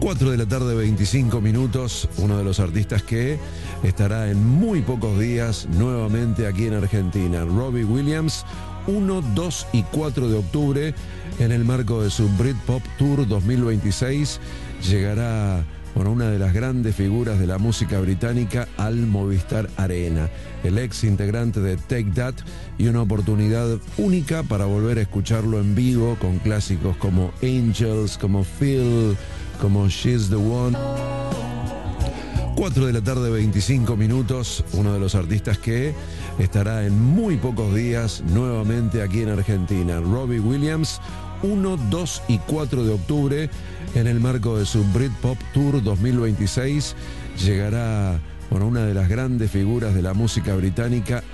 4 de la tarde, 25 minutos, uno de los artistas que estará en muy pocos días nuevamente aquí en Argentina, Robbie Williams, 1, 2 y 4 de octubre, en el marco de su Britpop Tour 2026, llegará una de las grandes figuras de la música británica al Movistar Arena, el ex integrante de Take That, y una oportunidad única para volver a escucharlo en vivo con clásicos como Angels, como Feel, como She's the One. 4 de la tarde, 25 minutos, uno de los artistas que estará en muy pocos días nuevamente aquí en Argentina, Robbie Williams, 1, 2 y 4 de octubre, en el marco de su Britpop Tour 2026, llegará una de las grandes figuras de la música británica